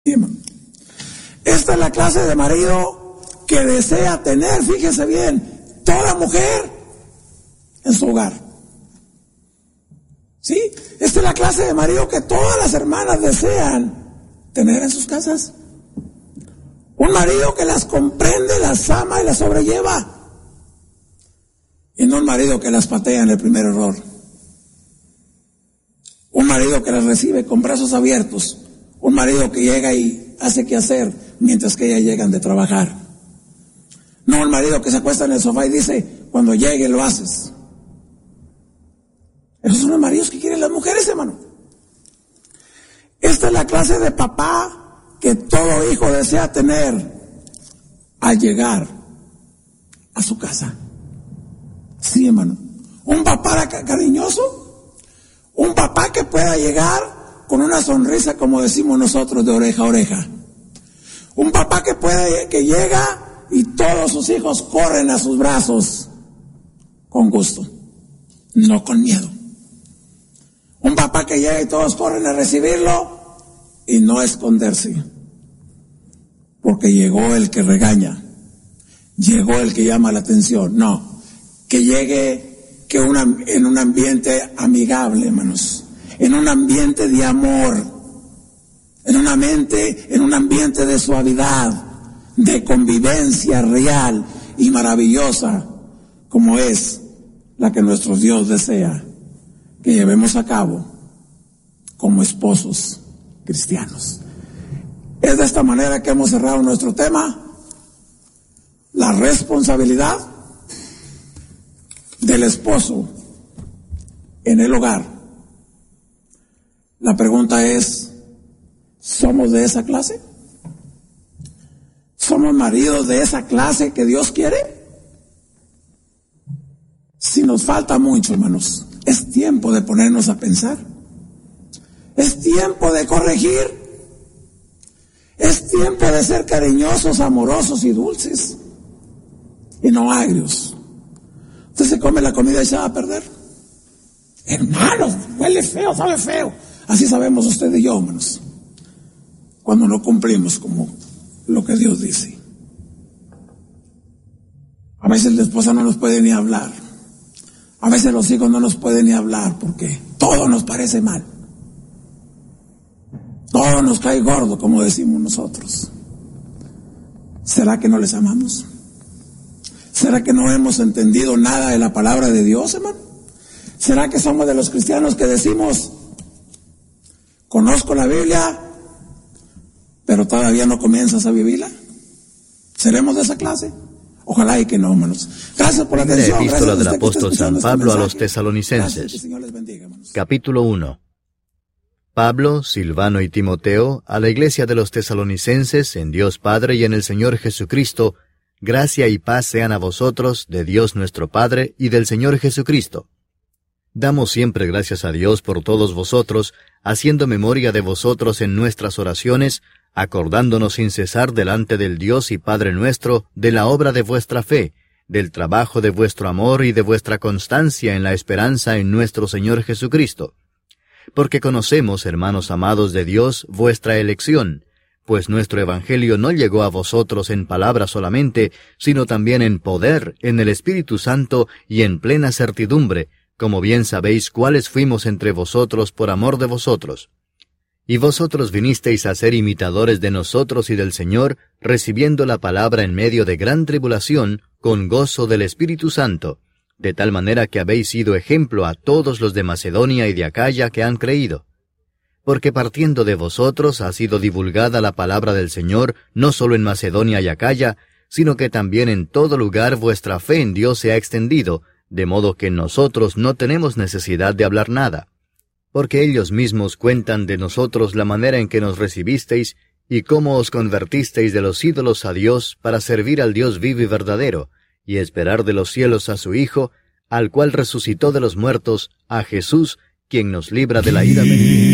Esta es la clase de marido que desea tener, fíjese bien, toda mujer en su hogar. ¿Sí? Esta es la clase de marido que todas las hermanas desean tener en sus casas. Un marido que las comprende, las ama y las sobrelleva. Y no un marido que las patea en el primer error. Un marido que las recibe con brazos abiertos. Un marido que llega y hace qué hacer mientras que ellas llegan de trabajar. No un marido que se acuesta en el sofá y dice, cuando llegue lo haces. Esos son los maridos que quieren las mujeres, hermano. Esta es la clase de papá que todo hijo desea tener al llegar a su casa. Sí, hermano. Un papá cariñoso, un papá que pueda llegar con una sonrisa, como decimos nosotros, de oreja a oreja. Un papá que llega y todos sus hijos corren a sus brazos con gusto, no con miedo. Un papá que llega y todos corren a recibirlo y no a esconderse, porque llegó el que regaña, llegó el que llama la atención. No, que llegue en un ambiente amigable, hermanos, en un ambiente de amor, en un ambiente de suavidad, de convivencia real y maravillosa, como es la que nuestro Dios desea que llevemos a cabo como esposos cristianos. Es de esta manera que hemos cerrado nuestro tema, la responsabilidad del esposo en el hogar. La pregunta es, ¿somos de esa clase? ¿Somos maridos de esa clase que Dios quiere? Si nos falta mucho, hermanos, es tiempo de ponernos a pensar. Es tiempo de corregir. Es tiempo de ser cariñosos, amorosos y dulces. Y no agrios. Usted se come la comida y se va a perder. Hermanos, huele feo, sabe feo. Así sabemos usted y yo, hermanos, cuando no cumplimos como lo que Dios dice. A veces la esposa no nos puede ni hablar. A veces los hijos no nos pueden ni hablar porque todo nos parece mal. Todo nos cae gordo, como decimos nosotros. ¿Será que no les amamos? ¿Será que no hemos entendido nada de la palabra de Dios, hermano? ¿Será que somos de los cristianos que decimos, conozco la Biblia, pero todavía no comienzas a vivirla? ¿Seremos de esa clase? Ojalá y que no, hermanos. Gracias por la atención. Primera epístola del apóstol San Pablo a los Tesalonicenses. Capítulo 1. Pablo, Silvano y Timoteo, a la iglesia de los Tesalonicenses, en Dios Padre y en el Señor Jesucristo, gracia y paz sean a vosotros, de Dios nuestro Padre y del Señor Jesucristo. Damos siempre gracias a Dios por todos vosotros, haciendo memoria de vosotros en nuestras oraciones, acordándonos sin cesar delante del Dios y Padre nuestro de la obra de vuestra fe, del trabajo de vuestro amor y de vuestra constancia en la esperanza en nuestro Señor Jesucristo. Porque conocemos, hermanos amados de Dios, vuestra elección, pues nuestro Evangelio no llegó a vosotros en palabra solamente, sino también en poder, en el Espíritu Santo y en plena certidumbre, como bien sabéis cuáles fuimos entre vosotros por amor de vosotros. Y vosotros vinisteis a ser imitadores de nosotros y del Señor, recibiendo la palabra en medio de gran tribulación, con gozo del Espíritu Santo, de tal manera que habéis sido ejemplo a todos los de Macedonia y de Acaya que han creído. Porque partiendo de vosotros ha sido divulgada la palabra del Señor, no solo en Macedonia y Acaya, sino que también en todo lugar vuestra fe en Dios se ha extendido, de modo que nosotros no tenemos necesidad de hablar nada. Porque ellos mismos cuentan de nosotros la manera en que nos recibisteis, y cómo os convertisteis de los ídolos a Dios para servir al Dios vivo y verdadero, y esperar de los cielos a su Hijo, al cual resucitó de los muertos, a Jesús, quien nos libra de la ira venidera.